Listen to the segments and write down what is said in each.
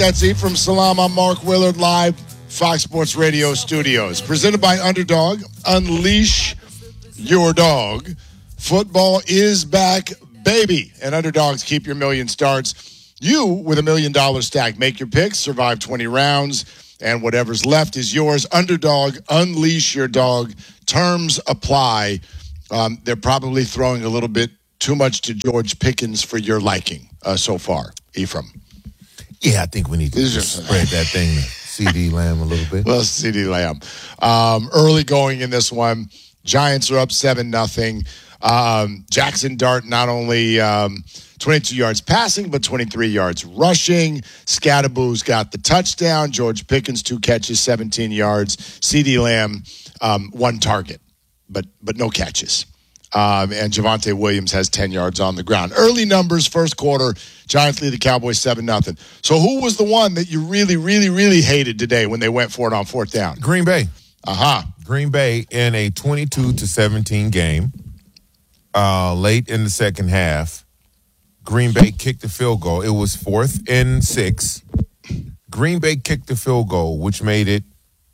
That's Ephraim Salam. I'm Mark Willard, live Fox Sports Radio studios. Presented by Underdog. Unleash your dog. Football is back, baby. And Underdogs keep your million starts. You with $1 million stack. Make your picks, survive 20 rounds, and whatever's left is yours. Underdog, unleash your dog. Terms apply. They're probably throwing a little bit too much to George Pickens for your liking so far, Ephraim. Yeah, I think we need to just spread that thing to CD Lamb a little bit. Well, CD Lamb. Early going in this one. Giants are up 7-0. Jackson Dart not only 22 yards passing, but 23 yards rushing. Scatterboo's got the touchdown. George Pickens, 2 catches, 17 yards. CD Lamb, 1 target, but no catches. And Javonte Williams has 10 yards on the ground. Early numbers, first quarter, Giants lead the Cowboys 7-0. So who was the one that you really, really, really hated today when they went for it on fourth down? Green Bay. Green Bay in a 22-17 game. Late in the second half, Green Bay kicked the field goal. It was 4th and 6. Green Bay kicked the field goal, which made it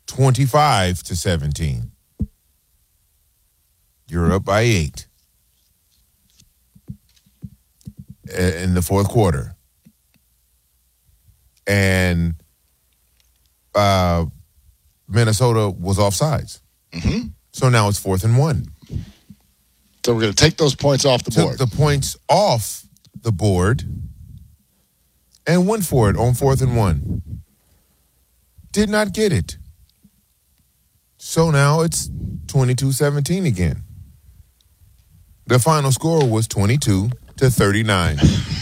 25-17. You're up by 8 in the fourth quarter. And Minnesota was offsides. Mm-hmm. So now it's 4th and 1. So we're going to take those points off the board. Took the points off the board and went for it on 4th and 1. Did not get it. So now it's 22-17 again. The final score was 22-39.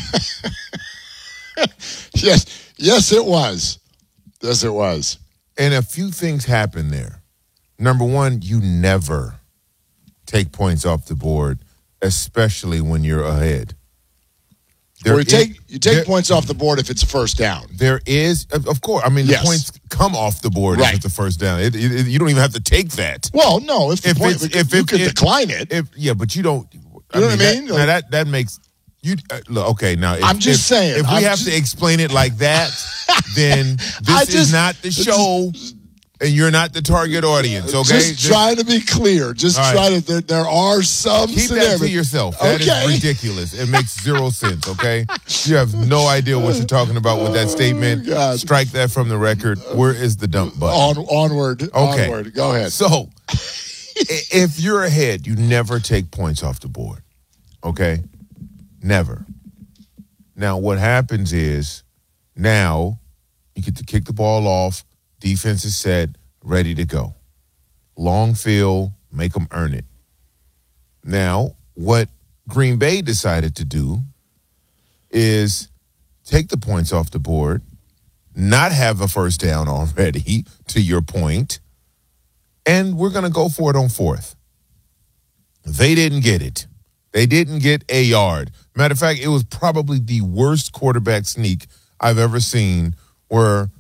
Yes, it was. Yes, it was. And a few things happened there. Number one, you never take points off the board, especially when you're ahead. You take points off the board if it's first down. There is, of course. I mean, the points come off the board if it's a first down. You don't even have to take that. Well, no. If you could decline it. But you don't. You know what I mean? That makes you look okay. Now, I'm just saying. If we have to explain it like that, then this is not the show. And you're not the target audience, okay? Just trying to be clear. There are some Keep that to yourself. That is ridiculous. It makes 0 sense, okay? You have no idea what you're talking about with that statement. Strike that from the record. Where is the dump button? Onward. Okay. Onward. Go ahead. So, if you're ahead, you never take points off the board, okay? Never. Now, what happens is now you get to kick the ball off. Defense is set, ready to go. Long field, make them earn it. Now, what Green Bay decided to do is take the points off the board, not have a first down already, to your point, and we're going to go for it on 4th. They didn't get it. They didn't get a yard. Matter of fact, it was probably the worst quarterback sneak I've ever seen where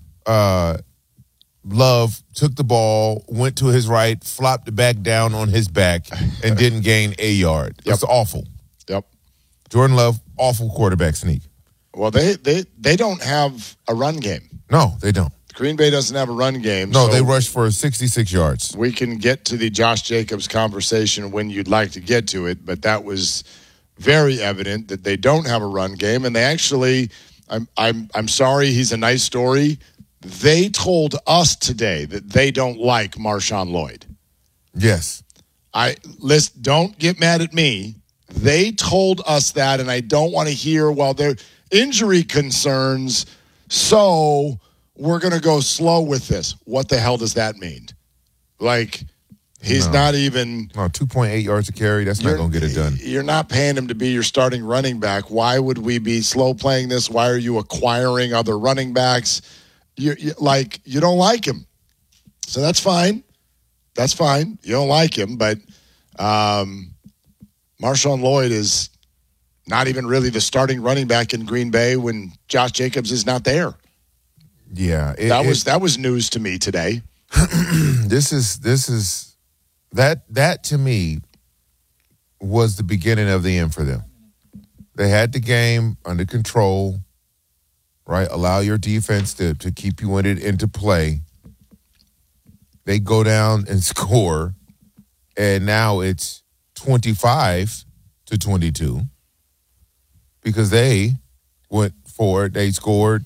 Love took the ball, went to his right, flopped it back down on his back, and didn't gain a yard. That's awful. Yep. Jordan Love, awful quarterback sneak. Well, they don't have a run game. No, they don't. Green Bay doesn't have a run game. No, they rushed for 66 yards. We can get to the Josh Jacobs conversation when you'd like to get to it, but that was very evident that they don't have a run game, and they actually, I'm sorry, he's a nice story. They told us today that they don't like Marshawn Lloyd. Yes. Don't get mad at me. They told us that, and I don't want to hear, there are injury concerns, so we're going to go slow with this. What the hell does that mean? He's not even... No, 2.8 yards a carry, that's not going to get it done. You're not paying him to be your starting running back. Why would we be slow playing this? Why are you acquiring other running backs? You don't like him. So that's fine. That's fine. You don't like him, but Marshawn Lloyd is not even really the starting running back in Green Bay when Josh Jacobs is not there. Yeah. That was news to me today. This is that to me was the beginning of the end for them. They had the game under control. right? Allow your defense to keep you into play. They go down and score, and now it's 25-22 because they went forward. They scored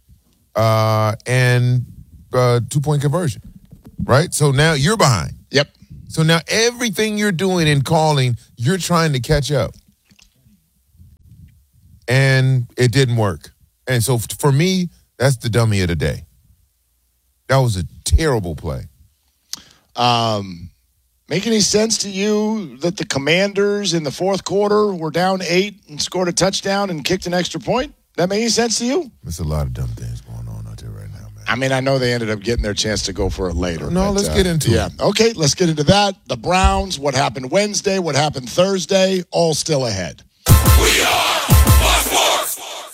and 2-point conversion, right? So now you're behind. Yep. So now everything you're doing and calling, you're trying to catch up. And it didn't work. And so for me, that's the dummy of the day. That was a terrible play. Make any sense to you that the Commanders in the fourth quarter were down 8 and scored a touchdown and kicked an extra point? That make any sense to you? There's a lot of dumb things going on out there right now, man. I mean, I know they ended up getting their chance to go for it later. No, let's get into it. Okay, let's get into that. The Browns, what happened Wednesday, what happened Thursday, all still ahead. We are Fox Sports.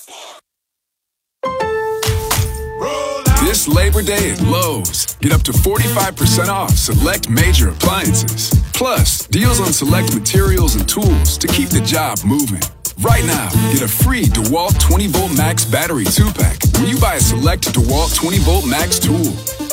This Labor Day at Lowe's, get up to 45% off select major appliances. Plus, deals on select materials and tools to keep the job moving. Right now, get a free DeWalt 20-Volt Max battery 2-pack when you buy a select DeWalt 20-Volt Max tool.